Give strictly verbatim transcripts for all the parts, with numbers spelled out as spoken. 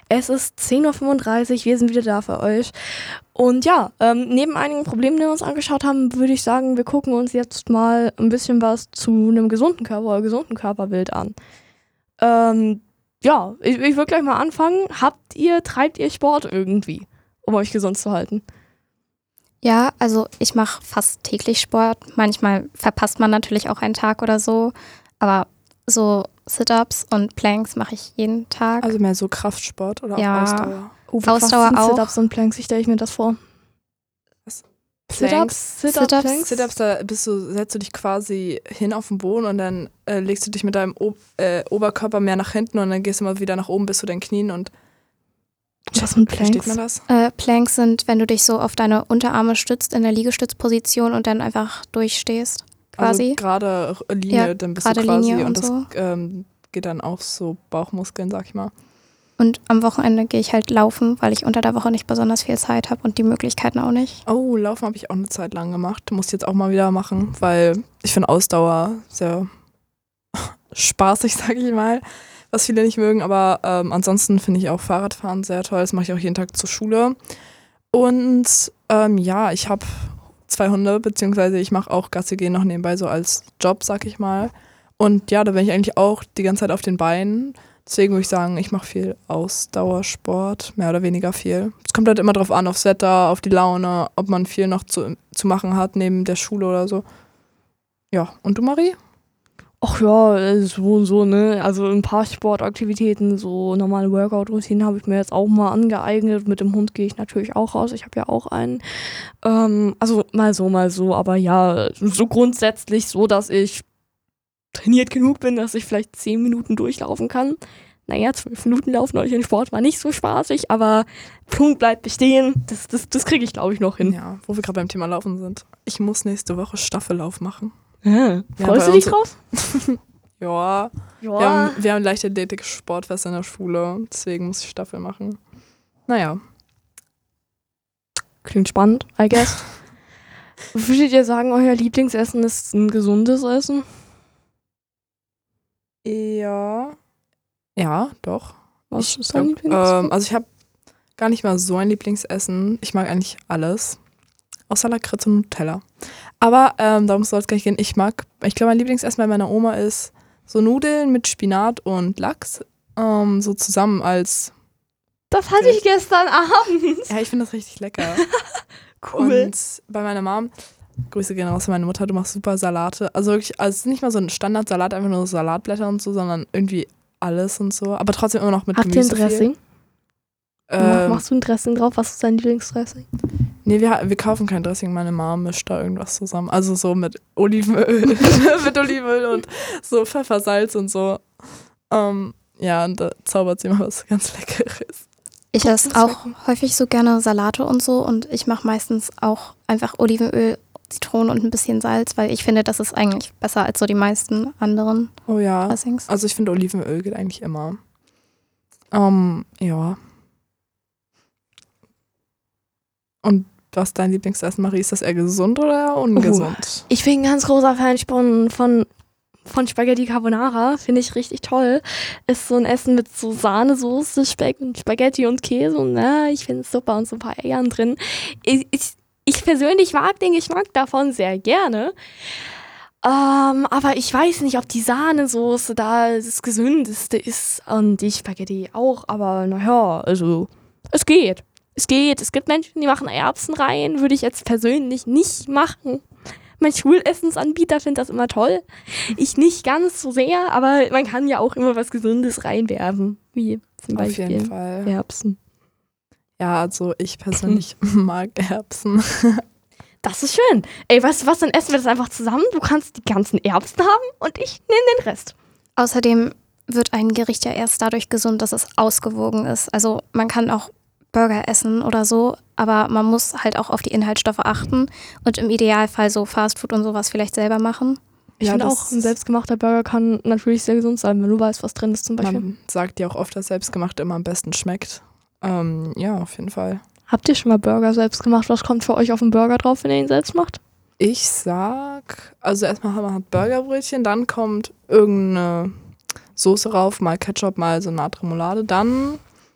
Es ist zehn Uhr fünfunddreißig, wir sind wieder da für euch. Und ja, ähm, neben einigen Problemen, die wir uns angeschaut haben, würde ich sagen, wir gucken uns jetzt mal ein bisschen was zu einem gesunden Körper oder gesunden Körperbild an. Ähm, ja, ich, ich würde gleich mal anfangen. Habt ihr, treibt ihr Sport irgendwie, um euch gesund zu halten? Ja, also ich mache fast täglich Sport. Manchmal verpasst man natürlich auch einen Tag oder so, aber so Sit-Ups und Planks mache ich jeden Tag. Also mehr so Kraftsport oder Ja. auch Ausdauer? Oh, Ausdauer auch. Sit-Ups und Planks, wie stelle ich mir das vor? Was? Sit-Ups, Sit-Ups, Sit-Ups. Planks? Sit-Ups, da bist du, setzt du dich quasi hin auf den Boden und dann äh, legst du dich mit deinem o- äh, Oberkörper mehr nach hinten und dann gehst du mal wieder nach oben bis zu deinen Knien und Was sind versteht Planks? man das? Äh, Planks sind, wenn du dich so auf deine Unterarme stützt in der Liegestützposition und dann einfach durchstehst, quasi. Also gerade Linie, Ja, dann bist du gerade quasi Linie und und das so. ähm, geht dann auf so Bauchmuskeln, sag ich mal. Und am Wochenende gehe ich halt laufen, weil ich unter der Woche nicht besonders viel Zeit habe und die Möglichkeiten auch nicht. Oh, Laufen habe ich auch eine Zeit lang gemacht. Muss ich jetzt auch mal wieder machen, weil ich finde Ausdauer sehr spaßig, sage ich mal, was viele nicht mögen. Aber ähm, ansonsten finde ich auch Fahrradfahren sehr toll. Das mache ich auch jeden Tag zur Schule. Und ähm, ja, ich habe zwei Hunde, beziehungsweise ich mache auch Gassi gehen noch nebenbei so als Job, sag ich mal. Und ja, da bin ich eigentlich auch die ganze Zeit auf den Beinen. Deswegen würde ich sagen, ich mache viel Ausdauersport, mehr oder weniger viel. Es kommt halt immer drauf an, aufs Wetter, auf die Laune, ob man viel noch zu, zu machen hat neben der Schule oder so. Ja, und du, Marie? Ach ja, so und so, ne? Also ein paar Sportaktivitäten, so normale Workout-Routinen habe ich mir jetzt auch mal angeeignet. Mit dem Hund gehe ich natürlich auch raus. Ich habe ja auch einen. Ähm, also mal so, mal so. Aber ja, so grundsätzlich so, dass ich trainiert genug bin, dass ich vielleicht zehn Minuten durchlaufen kann. Naja, zwölf Minuten laufen euch in Sport war nicht so spaßig, aber Punkt bleibt bestehen. Das, das, das kriege ich, glaube ich, noch hin. Ja, wo wir gerade beim Thema Laufen sind. Ich muss nächste Woche Staffellauf machen. Ja. Ja, Freust bei du dich uns- drauf? Ja, wir haben, wir haben Leichtathletik-Sportfest in der Schule, deswegen muss ich Staffel machen. Naja. Klingt spannend, I guess. Würdet ihr sagen, euer Lieblingsessen ist ein gesundes Essen? Ja. Ja, doch. Was Ich ist dein glaub, Lieblingsessen? ähm, also ich habe gar nicht mal so ein Lieblingsessen. Ich mag eigentlich alles. Außer Lakritz und Nutella. Aber ähm, darum soll es gar nicht gehen. Ich mag, ich glaube, mein Lieblingsessen bei meiner Oma ist so Nudeln mit Spinat und Lachs. Ähm, so zusammen als... Das hatte ich gestern Abend. Ja, ich finde das richtig lecker. Cool. Und bei meiner Mom, Grüße gehen raus an meine Mutter, du machst super Salate. Also wirklich, also es ist nicht mal so ein Standardsalat, einfach nur Salatblätter und so, sondern irgendwie alles und so. Aber trotzdem immer noch mit Habt ihr ein Gemüse. Dressing? Ähm, Machst du ein Dressing drauf? Was ist dein Lieblingsdressing? nee, wir, wir kaufen kein Dressing. Meine Mom mischt da irgendwas zusammen. Also so mit Olivenöl, mit Olivenöl und so Pfeffer, Salz und so. Ähm, ja, und da zaubert sie mal was ganz Leckeres. Ich Oh, esse das auch schmeckt. häufig so gerne Salate und so und ich mache meistens auch einfach Olivenöl, Zitrone und ein bisschen Salz, weil ich finde, das ist eigentlich besser als so die meisten anderen Oh ja. Dressings. Also ich finde Olivenöl geht eigentlich immer. Ähm, ja. Und was ist dein Lieblingsessen, Marie? Ist das eher gesund oder ungesund? Ich bin ein ganz großer Fan von, von, von Spaghetti Carbonara. Finde ich richtig toll. Ist so ein Essen mit so Sahnesoße, Speck und Spaghetti und Käse. Und na, ich finde es super und so ein paar Eiern drin. Ich, ich, ich persönlich mag den Geschmack davon sehr gerne. Ähm, aber ich weiß nicht, ob die Sahnesoße da das Gesündeste ist. Und die Spaghetti auch. Aber naja, also es geht. Es geht. Es gibt Menschen, die machen Erbsen rein. Würde ich jetzt persönlich nicht machen. Mein Schulessensanbieter findet das immer toll. Ich nicht ganz so sehr, aber man kann ja auch immer was Gesundes reinwerfen. Wie zum Auf Beispiel jeden Fall. Erbsen. Ja, also ich persönlich mag Erbsen. Das ist schön. Ey, weißt du was, dann essen wir das einfach zusammen. Du kannst die ganzen Erbsen haben und ich nehme den Rest. Außerdem wird ein Gericht ja erst dadurch gesund, dass es ausgewogen ist. Also man kann auch Burger essen oder so, aber man muss halt auch auf die Inhaltsstoffe achten und im Idealfall so Fastfood und sowas vielleicht selber machen. Ich Ja, finde das- auch, ein selbstgemachter Burger kann natürlich sehr gesund sein, wenn du weißt, was drin ist zum Beispiel. Man sagt ja auch oft, dass selbstgemacht immer am besten schmeckt. Ähm, ja, auf jeden Fall. Habt ihr schon mal Burger selbst gemacht? Was kommt für euch auf den Burger drauf, wenn ihr ihn selbst macht? Ich sag, also erstmal haben wir halt Burgerbrötchen, dann kommt irgendeine Soße rauf, mal Ketchup, mal so eine Art Remoulade. Dann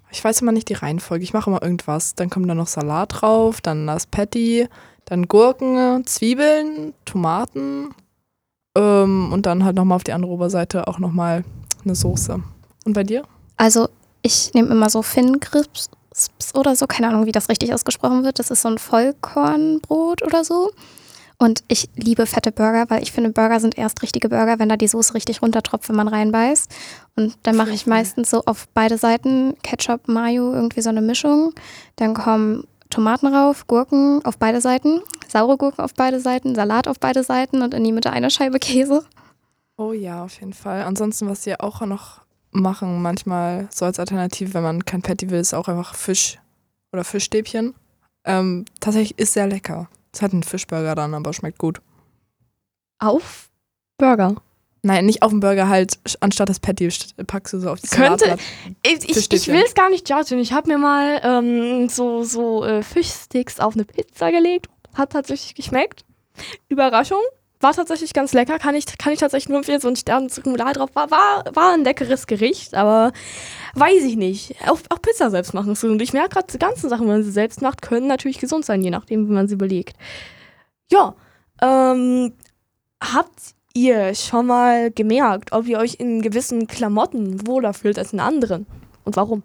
ich weiß immer nicht die Reihenfolge. Ich mache immer irgendwas. Dann kommt da noch Salat drauf, dann das Patty, dann Gurken, Zwiebeln, Tomaten ähm, und dann halt nochmal auf die andere Oberseite auch nochmal eine Soße. Und bei dir? Also ich nehme immer so Finn-Crisps oder so, keine Ahnung, wie das richtig ausgesprochen wird. Das ist so ein Vollkornbrot oder so. Und ich liebe fette Burger, weil ich finde, Burger sind erst richtige Burger, wenn da die Soße richtig runtertropft, wenn man reinbeißt. Und dann mache ich meistens so auf beide Seiten Ketchup, Mayo, irgendwie so eine Mischung. Dann kommen Tomaten rauf, Gurken auf beide Seiten, saure Gurken auf beide Seiten, Salat auf beide Seiten und in die Mitte eine Scheibe Käse. Oh ja, auf jeden Fall. Ansonsten, was wir auch noch machen, manchmal so als Alternative, wenn man kein Patty will, ist auch einfach Fisch oder Fischstäbchen. Ähm, tatsächlich ist sehr lecker. Es hat einen Fischburger dann, aber schmeckt gut. Auf Burger? Nein, nicht auf dem Burger, halt anstatt das Patty packst du so auf die Könnte, ich, ich, ich will es gar nicht judgen. Ich habe mir mal ähm, so, so äh, Fischsticks auf eine Pizza gelegt. Hat tatsächlich geschmeckt. Überraschung. War tatsächlich ganz lecker. Kann ich, kann ich tatsächlich nur empfehlen. So ein Sternenzuckermoulat drauf. War, war, war ein leckeres Gericht, aber weiß ich nicht. Auch, auch Pizza selbst machen. Und ich merke gerade, die ganzen Sachen, wenn man sie selbst macht, können natürlich gesund sein, je nachdem, wie man sie überlegt. Ja, ähm, habt ihr schon mal gemerkt, ob ihr euch in gewissen Klamotten wohler fühlt als in anderen? Und warum?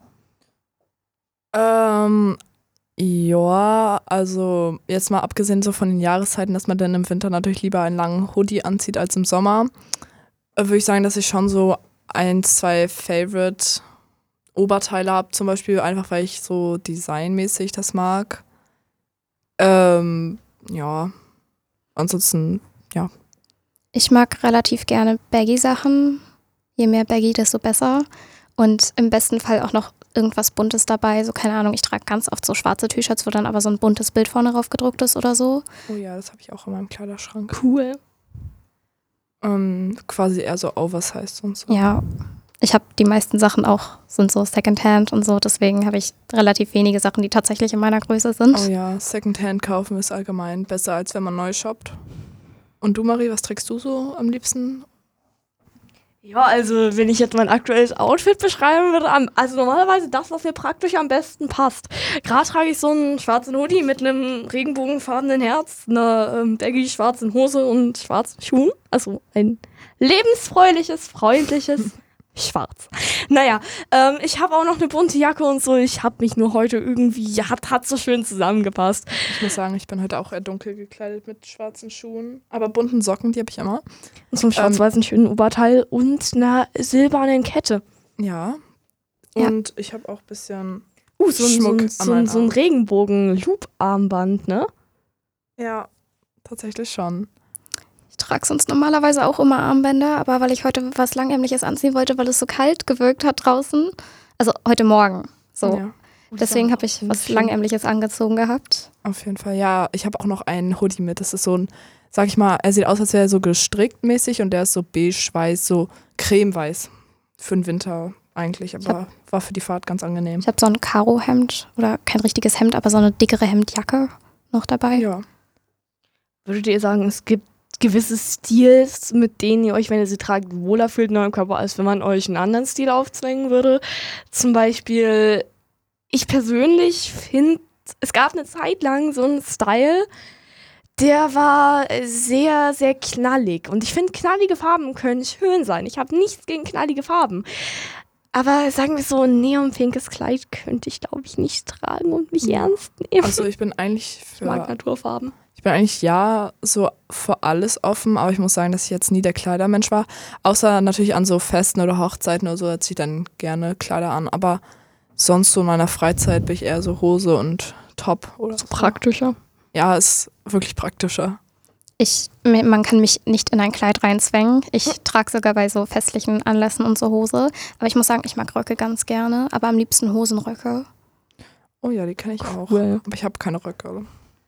Ähm, ja, also jetzt mal abgesehen so von den Jahreszeiten, dass man dann im Winter natürlich lieber einen langen Hoodie anzieht als im Sommer, äh, würde ich sagen, dass ich schon so ein, zwei Favorite Oberteile habe, zum Beispiel einfach, weil ich so designmäßig das mag. Ähm, ja, ansonsten, ja. Ich mag relativ gerne Baggy-Sachen. Je mehr Baggy, desto besser. Und im besten Fall auch noch irgendwas Buntes dabei. So, keine Ahnung, ich trage ganz oft so schwarze T-Shirts, wo dann aber so ein buntes Bild vorne drauf gedruckt ist oder so. Oh ja, das habe ich auch in meinem Kleiderschrank. Cool. Ähm, quasi eher so oversized und so. Ja, ich habe die meisten Sachen auch, sind so Secondhand und so. Deswegen habe ich relativ wenige Sachen, die tatsächlich in meiner Größe sind. Oh ja, Secondhand kaufen ist allgemein besser, als wenn man neu shoppt. Und du, Marie, was trägst du so am liebsten? Ja, also wenn ich jetzt mein aktuelles Outfit beschreiben würde, also normalerweise das, was mir praktisch am besten passt. Gerade trage ich so einen schwarzen Hoodie mit einem regenbogenfarbenen Herz, einer ähm, baggy schwarzen Hose und schwarzen Schuhen. Also ein lebensfreuliches, freundliches Schwarz. Naja, ähm, ich habe auch noch eine bunte Jacke und so. Ich habe mich nur heute irgendwie, hat, hat so schön zusammengepasst. Ich muss sagen, ich bin heute auch eher dunkel gekleidet mit schwarzen Schuhen. Aber bunten Socken, die habe ich immer. Und so einem schwarz-weißen schönen Oberteil und einer silbernen Kette. Ja. Und ja. Ich habe auch ein bisschen uh, so, Schmuck so, so, an so ein Regenbogen-Loop-Armband, ne? Ja, tatsächlich schon. Ich trage sonst normalerweise auch immer Armbänder, aber weil ich heute was Langärmliches anziehen wollte, weil es so kalt gewirkt hat draußen. Also heute Morgen. So. Ja. Deswegen habe ich was Langärmliches angezogen gehabt. Auf jeden Fall, ja. Ich habe auch noch einen Hoodie mit. Das ist so ein, sag ich mal, er sieht aus, als wäre er so gestrickt mäßig und der ist so beige-weiß, so cremeweiß. Für den Winter eigentlich, aber hab, war für die Fahrt ganz angenehm. Ich habe so ein Karo-Hemd oder kein richtiges Hemd, aber so eine dickere Hemdjacke noch dabei. Ja. Würdet ihr sagen, es gibt gewisse Stils, mit denen ihr euch, wenn ihr sie tragt, wohler fühlt in eurem Körper, als wenn man euch einen anderen Stil aufzwängen würde? Zum Beispiel, ich persönlich finde, es gab eine Zeit lang so einen Style, der war sehr, sehr knallig. Und ich finde, knallige Farben können schön sein. Ich habe nichts gegen knallige Farben. Aber sagen wir so, ein neonpinkes Kleid könnte ich, glaube ich, nicht tragen und mich ernst nehmen. Also ich bin eigentlich für... Ich mag Naturfarben. Ich bin eigentlich ja so für alles offen, aber ich muss sagen, dass ich jetzt nie der Kleidermensch war. Außer natürlich an so Festen oder Hochzeiten oder so, da ziehe ich dann gerne Kleider an. Aber sonst so in meiner Freizeit bin ich eher so Hose und Top oder so. Praktischer. Ja, ist wirklich praktischer. Ich, man kann mich nicht in ein Kleid reinzwängen. Ich trage sogar bei so festlichen Anlässen und so Hose. Aber ich muss sagen, ich mag Röcke ganz gerne, aber am liebsten Hosenröcke. Oh ja, die kenne ich auch. Cool. Aber ich habe keine Röcke.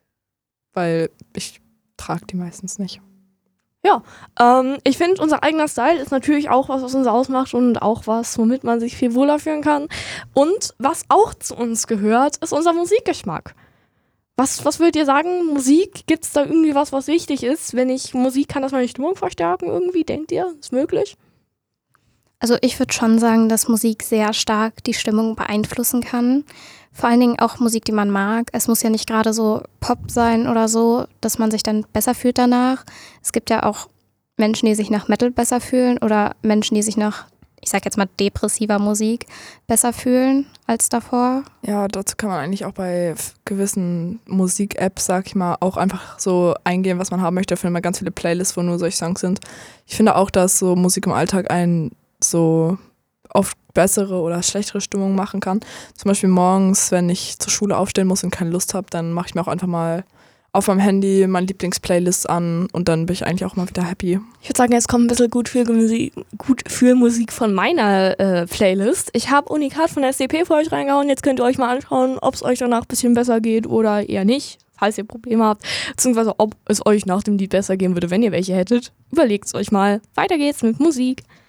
Weil ich trage die meistens nicht. Ja, ähm, ich finde, unser eigener Style ist natürlich auch was, was uns ausmacht und auch was, womit man sich viel wohler fühlen kann. Und was auch zu uns gehört, ist unser Musikgeschmack. Was, was würdet ihr sagen, Musik, gibt es da irgendwie was, was wichtig ist? Wenn ich Musik kann, das meine Stimmung verstärken irgendwie, denkt ihr? Ist möglich? Also ich würde schon sagen, dass Musik sehr stark die Stimmung beeinflussen kann. Vor allen Dingen auch Musik, die man mag. Es muss ja nicht gerade so Pop sein oder so, dass man sich dann besser fühlt danach. Es gibt ja auch Menschen, die sich nach Metal besser fühlen oder Menschen, die sich nach, ich sag jetzt mal, depressiver Musik besser fühlen als davor. Ja, dazu kann man eigentlich auch bei f- gewissen Musik-Apps, sag ich mal, auch einfach so eingehen, was man haben möchte. Da finden wir ganz viele Playlists, wo nur solche Songs sind. Ich finde auch, dass so Musik im Alltag einen so oft bessere oder schlechtere Stimmung machen kann. Zum Beispiel morgens, wenn ich zur Schule aufstehen muss und keine Lust habe, dann mache ich mir auch einfach mal auf meinem Handy meine Lieblingsplaylist an und dann bin ich eigentlich auch mal wieder happy. Ich würde sagen, jetzt kommt ein bisschen gut für Musik, gut für Musik von meiner äh, Playlist. Ich habe Unikat von der S D P für euch reingehauen. Jetzt könnt ihr euch mal anschauen, ob es euch danach ein bisschen besser geht oder eher nicht, falls ihr Probleme habt. Beziehungsweise ob es euch nach dem Lied besser gehen würde, wenn ihr welche hättet. Überlegt es euch mal. Weiter geht's mit Musik.